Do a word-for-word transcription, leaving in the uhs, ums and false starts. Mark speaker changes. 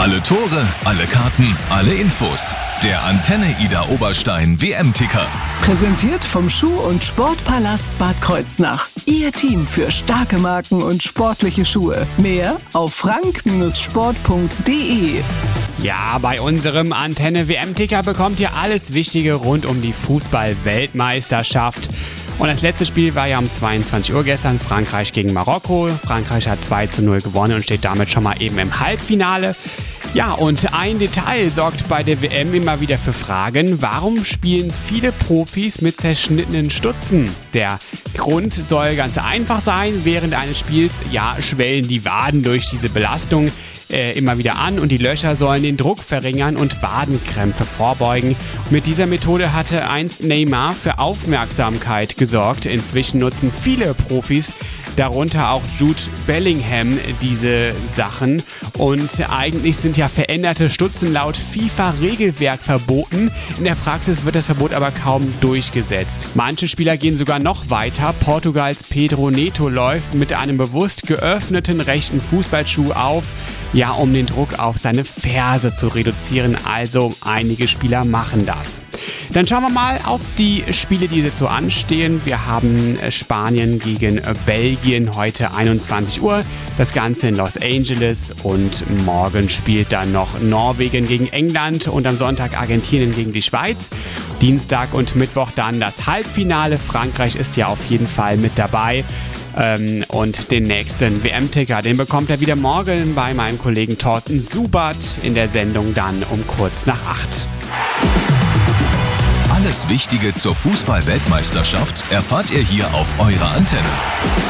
Speaker 1: Alle Tore, alle Karten, alle Infos. Der Antenne Ida Oberstein W M-Ticker.
Speaker 2: Präsentiert vom Schuh- und Sportpalast Bad Kreuznach. Ihr Team für starke Marken und sportliche Schuhe. Mehr auf frank Sport punkt de.
Speaker 3: Ja, bei unserem Antenne W M-Ticker bekommt ihr alles Wichtige rund um die Fußball-Weltmeisterschaft. Und das letzte Spiel war ja um zweiundzwanzig Uhr gestern, Frankreich gegen Marokko. Frankreich hat zwei zu null gewonnen und steht damit schon mal eben im Halbfinale. Ja, und ein Detail sorgt bei der W M immer wieder für Fragen. Warum spielen viele Profis mit zerschnittenen Stutzen? Der Grund soll ganz einfach sein. Während eines Spiels, ja, schwellen die Waden durch diese Belastung äh, immer wieder an und die Löcher sollen den Druck verringern und Wadenkrämpfe vorbeugen. Und mit dieser Methode hatte einst Neymar für Aufmerksamkeit gesorgt. Inzwischen nutzen viele Profis, darunter auch Jude Bellingham, diese Sachen. Und eigentlich sind ja veränderte Stutzen laut FIFA-Regelwerk verboten. In der Praxis wird das Verbot aber kaum durchgesetzt. Manche Spieler gehen sogar noch weiter. Portugals Pedro Neto läuft mit einem bewusst geöffneten rechten Fußballschuh auf, ja, um den Druck auf seine Ferse zu reduzieren. Also einige Spieler machen das. Dann schauen wir mal auf die Spiele, die jetzt so anstehen. Wir haben Spanien gegen Belgien heute einundzwanzig Uhr. Das Ganze in Los Angeles. Und morgen spielt dann noch Norwegen gegen England und am Sonntag Argentinien gegen die Schweiz. Dienstag und Mittwoch dann das Halbfinale. Frankreich ist ja auf jeden Fall mit dabei. Ähm, und den nächsten W M-Ticker, den bekommt er wieder morgen bei meinem Kollegen Thorsten Subert in der Sendung dann um kurz nach acht.
Speaker 1: Alles Wichtige zur Fußball-Weltmeisterschaft erfahrt ihr hier auf eurer Antenne.